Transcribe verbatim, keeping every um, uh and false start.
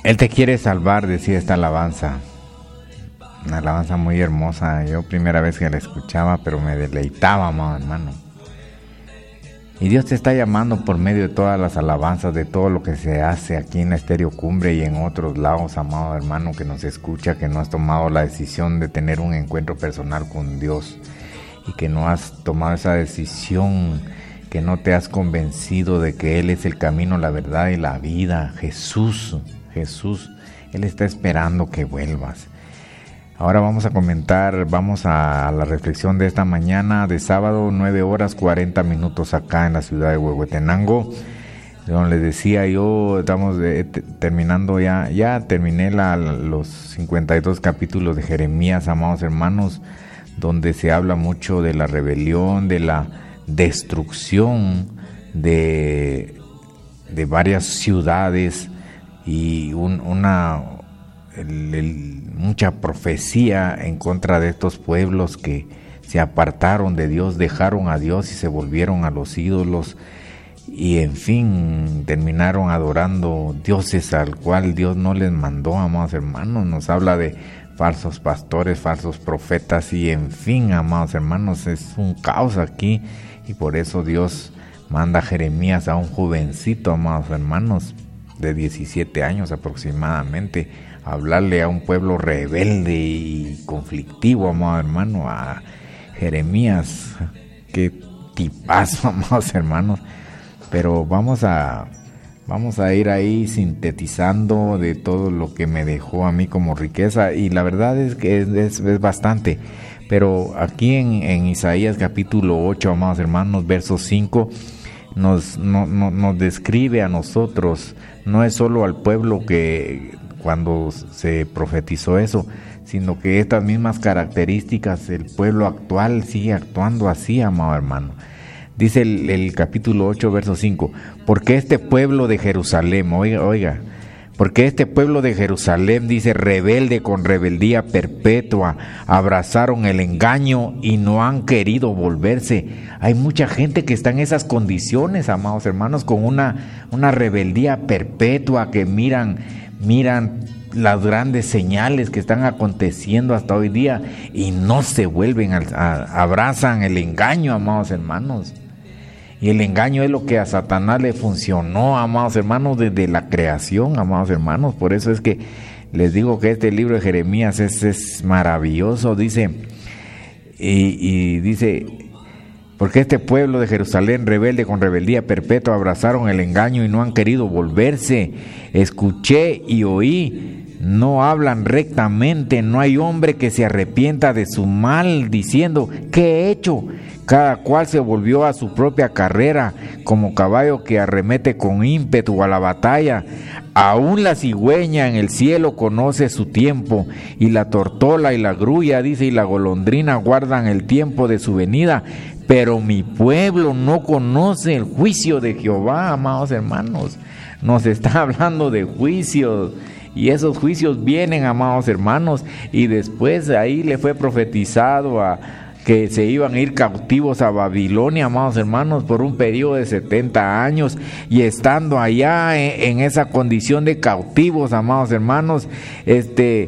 Él te quiere salvar, decía esta alabanza. Una alabanza muy hermosa. Yo primera vez que la escuchaba, pero me deleitaba, amado hermano. Y Dios te está llamando por medio de todas las alabanzas, de todo lo que se hace aquí en la Estéreo Cumbre y en otros lados, amado hermano, que nos escucha, que no has tomado la decisión de tener un encuentro personal con Dios y que no has tomado esa decisión, que no te has convencido de que Él es el camino, la verdad y la vida. Jesús, Jesús, Él está esperando que vuelvas. Ahora vamos a comentar, vamos a la reflexión de esta mañana de sábado, nueve horas cuarenta minutos acá en la ciudad de Huehuetenango. Como les decía yo, estamos de, te, terminando ya, ya terminé la, los cincuenta y dos capítulos de Jeremías, amados hermanos, donde se habla mucho de la rebelión, de la destrucción de, de varias ciudades y un, una... El, el, mucha profecía en contra de estos pueblos que se apartaron de Dios, dejaron a Dios y se volvieron a los ídolos y en fin terminaron adorando dioses al cual Dios no les mandó, amados hermanos. Nos habla de falsos pastores, falsos profetas y en fin, amados hermanos, es un caos aquí y por eso Dios manda a Jeremías, a un jovencito, amados hermanos, de diecisiete años aproximadamente, hablarle a un pueblo rebelde y conflictivo, amado hermano, a Jeremías. Qué tipazo, amados hermanos. Pero vamos a vamos a ir ahí sintetizando de todo lo que me dejó a mí como riqueza, y la verdad es que es, es, es bastante. Pero aquí en, en Isaías capítulo ocho, amados hermanos, verso cinco, nos, no, no, nos describe a nosotros, no es solo al pueblo que cuando se profetizó eso, sino que estas mismas características el pueblo actual sigue actuando así, amado hermano. Dice el, el capítulo ocho, verso cinco, porque este pueblo de Jerusalén, oiga, oiga, porque este pueblo de Jerusalén, dice, rebelde con rebeldía perpetua, abrazaron el engaño y no han querido volverse. Hay mucha gente que está en esas condiciones, amados hermanos, con una, una rebeldía perpetua, que miran, miran las grandes señales que están aconteciendo hasta hoy día y no se vuelven, a, a, abrazan el engaño, amados hermanos. Y el engaño es lo que a Satanás le funcionó, amados hermanos, desde la creación, amados hermanos. Por eso es que les digo que este libro de Jeremías es, es maravilloso, dice, y, y dice, porque este pueblo de Jerusalén, rebelde con rebeldía perpetua, abrazaron el engaño y no han querido volverse. Escuché y oí, no hablan rectamente, no hay hombre que se arrepienta de su mal, diciendo, ¿qué he hecho? Cada cual se volvió a su propia carrera, como caballo que arremete con ímpetu a la batalla. Aún la cigüeña en el cielo conoce su tiempo, y la tortola y la grulla, dice, y la golondrina guardan el tiempo de su venida. Pero mi pueblo no conoce el juicio de Jehová, amados hermanos. Nos está hablando de juicios, y esos juicios vienen, amados hermanos, y después ahí le fue profetizado a que se iban a ir cautivos a Babilonia, amados hermanos, por un periodo de setenta años, y estando allá en, en esa condición de cautivos, amados hermanos, este